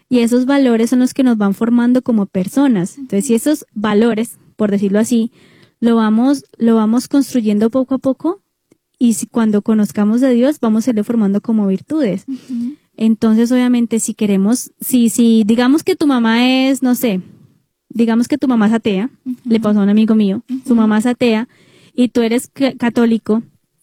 y esos valores son los que nos van formando como personas. Entonces, si esos valores, por decirlo así, lo vamos construyendo poco a poco, y si cuando conozcamos de Dios, vamos a irlo formando como virtudes. Entonces, obviamente, si queremos, si digamos que tu mamá es, no sé, digamos que tu mamá es atea, le pasó a un amigo mío, su mamá es atea, y tú eres católico,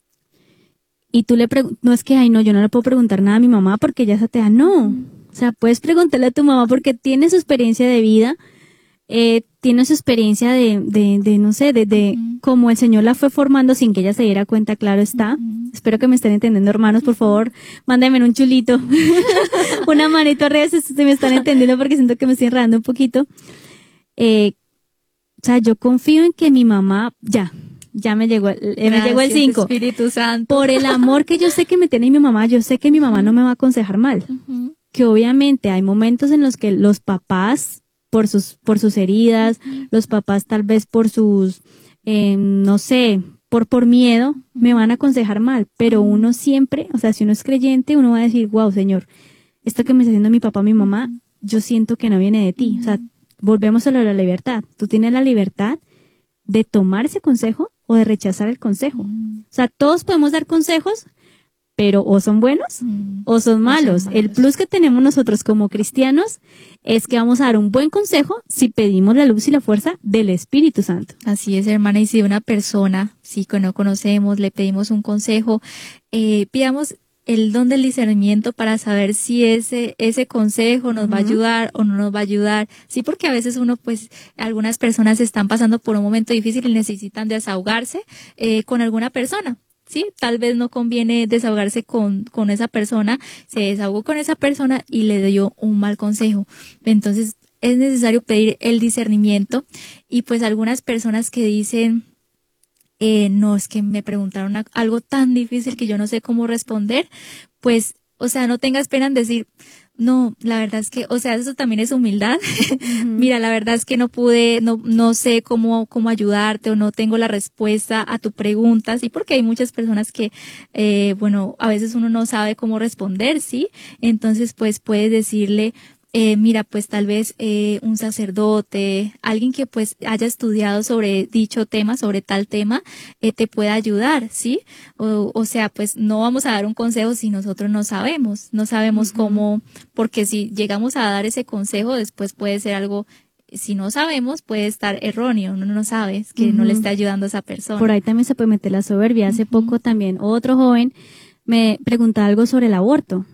y tú le preguntas, no es que, ay, no, yo no le puedo preguntar nada a mi mamá porque ella es atea, no. O sea, puedes preguntarle a tu mamá porque tiene su experiencia de vida, tiene su experiencia de no sé, de cómo el Señor la fue formando sin que ella se diera cuenta, claro está. Espero que me estén entendiendo, hermanos, por favor, mándenme un chulito, una manito arriba si me están entendiendo porque siento que me estoy enredando un poquito. O sea, yo confío en que mi mamá, ya me llegó, me llegó el 5. Espíritu Santo. Por el amor que yo sé que me tiene mi mamá, yo sé que mi mamá no me va a aconsejar mal. Que obviamente hay momentos en los que los papás, por sus heridas, los papás tal vez por sus, no sé, por miedo, me van a aconsejar mal. Pero uno siempre, o sea, si uno es creyente, uno va a decir, wow, Señor, esto que me está haciendo mi papá, mi mamá, yo siento que no viene de ti. O sea, volvemos a lo de la libertad. Tú tienes la libertad de tomar ese consejo o de rechazar el consejo. O sea, todos podemos dar consejos, pero o son buenos o son malos. El plus que tenemos nosotros como cristianos es que vamos a dar un buen consejo si pedimos la luz y la fuerza del Espíritu Santo. Así es, hermana, y si una persona, sí, que no conocemos, le pedimos un consejo, pidamos el don del discernimiento para saber si ese consejo nos va a ayudar o no nos va a ayudar. Sí, porque a veces algunas personas están pasando por un momento difícil y necesitan desahogarse con alguna persona. Sí, tal vez no conviene desahogarse con esa persona, se desahogó con esa persona y le dio un mal consejo. Entonces, es necesario pedir el discernimiento y pues algunas personas que dicen, no, es que me preguntaron algo tan difícil que yo no sé cómo responder, pues, o sea, no tengas pena en decir, no, la verdad es que, o sea, eso también es humildad. Mira, la verdad es que no pude, no sé cómo ayudarte o no tengo la respuesta a tu pregunta, sí, porque hay muchas personas que, a veces uno no sabe cómo responder, sí. Entonces, pues puedes decirle, mira, pues tal vez un sacerdote, alguien que pues haya estudiado sobre dicho tema, sobre tal tema, te pueda ayudar, ¿sí? O sea, pues no vamos a dar un consejo si nosotros no sabemos cómo, porque si llegamos a dar ese consejo, después puede ser algo, si no sabemos, puede estar erróneo, uno no sabe, es que no le está ayudando a esa persona. Por ahí también se puede meter la soberbia. Hace poco también otro joven me preguntaba algo sobre el aborto.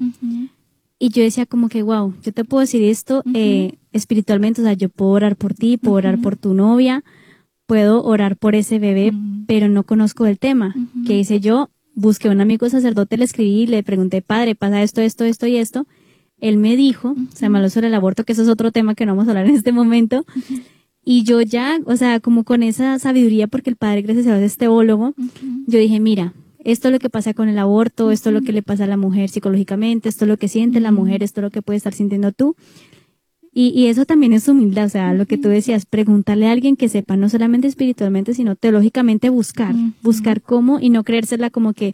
Y yo decía como que, wow, yo te puedo decir esto espiritualmente, o sea, yo puedo orar por ti, puedo orar por tu novia, puedo orar por ese bebé, pero no conozco el tema. ¿Qué hice yo? Busqué a un amigo sacerdote, le escribí, le pregunté, padre, pasa esto y esto. Él me dijo, se me habló sobre el aborto, que eso es otro tema que no vamos a hablar en este momento. Y yo ya, o sea, como con esa sabiduría, porque el padre, gracias a Dios, es teólogo, yo dije, mira, esto es lo que pasa con el aborto, esto es lo que le pasa a la mujer psicológicamente, esto es lo que siente la mujer, esto es lo que puede estar sintiendo tú. Y eso también es humildad, o sea, lo que tú decías, preguntarle a alguien que sepa, no solamente espiritualmente, sino teológicamente buscar cómo y no creérsela como que,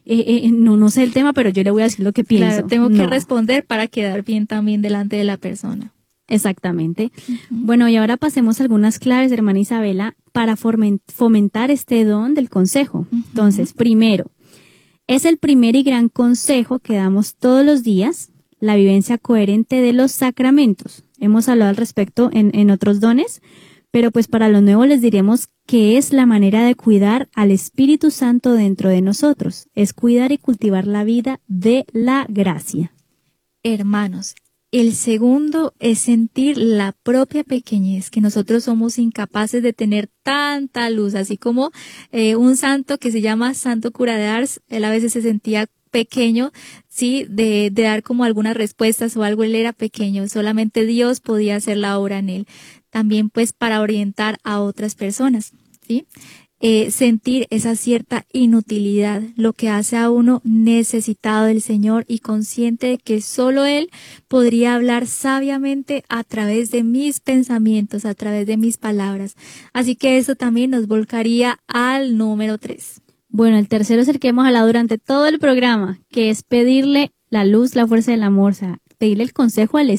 no sé el tema, pero yo le voy a decir lo que pienso. Claro, tengo que responder para quedar bien también delante de la persona. Exactamente. Bueno, y ahora pasemos a algunas claves, hermana Isabela, para fomentar este don del consejo. Entonces, primero, es el primer y gran consejo que damos todos los días, la vivencia coherente de los sacramentos. Hemos hablado al respecto en otros dones, pero pues para los nuevos les diremos que es la manera de cuidar al Espíritu Santo dentro de nosotros. Es cuidar y cultivar la vida de la gracia. Hermanos, el segundo es sentir la propia pequeñez, que nosotros somos incapaces de tener tanta luz, así como un santo que se llama Santo Cura de Ars, él a veces se sentía pequeño, sí, de dar como algunas respuestas o algo, él era pequeño, solamente Dios podía hacer la obra en él. También pues para orientar a otras personas, sí. Sentir esa cierta inutilidad, lo que hace a uno necesitado del Señor y consciente de que solo Él podría hablar sabiamente a través de mis pensamientos, a través de mis palabras. Así que eso también nos volcaría al número 3. Bueno, el tercero es el que hemos hablado durante todo el programa, que es pedirle la luz, la fuerza del amor, o sea, pedirle el consejo al